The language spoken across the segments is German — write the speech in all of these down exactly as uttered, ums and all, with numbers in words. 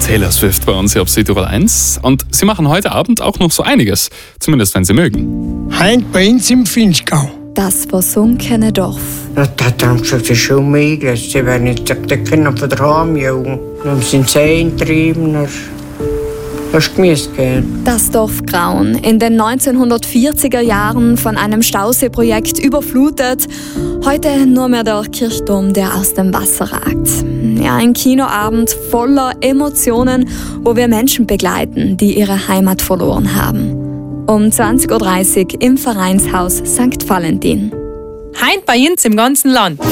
Taylor Swift bei uns hier auf Südtirol eins. Und sie machen heute Abend auch noch so einiges. Zumindest, wenn sie mögen. Heint bei uns im Finchgau. Das versunkene Dorf. Ja, da haben sie gesagt, das ist schon mega. Sie werden nicht können von der Heimjugend. Dann sind sie eingetrieben. Hast du Gemüse gegeben? Das Dorf Graun, in den neunzehnhundertvierziger Jahren von einem Stauseeprojekt überflutet. Heute nur mehr der Kirchturm, der aus dem Wasser ragt. Ja, ein Kinoabend voller Emotionen, wo wir Menschen begleiten, die ihre Heimat verloren haben. Um zwanzig Uhr dreißig im Vereinshaus Sankt Valentin. Heint bei uns im ganzen Land.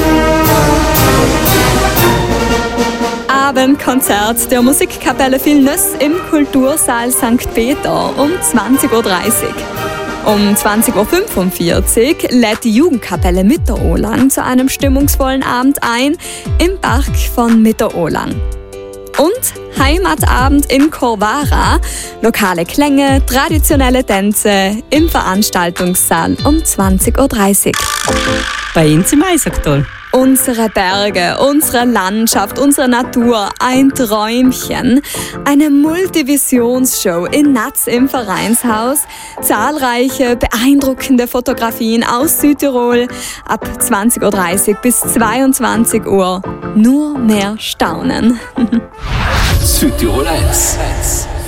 Abendkonzert der Musikkapelle Vilnöss im Kultursaal Sankt Peter um zwanzig Uhr dreißig. Um zwanzig Uhr fünfundvierzig lädt die Jugendkapelle Mitterohlang zu einem stimmungsvollen Abend ein im Park von Mitterohlang. Und Heimatabend in Corvara, lokale Klänge, traditionelle Tänze im Veranstaltungssaal um zwanzig Uhr dreißig. Bei uns im Eisacktal. Unsere Berge, unsere Landschaft, unsere Natur, ein Träumchen. Eine Multivisionsshow in Natz im Vereinshaus. Zahlreiche, beeindruckende Fotografien aus Südtirol. Ab zwanzig Uhr dreißig bis zweiundzwanzig Uhr. Nur mehr Staunen. Südtirol eins.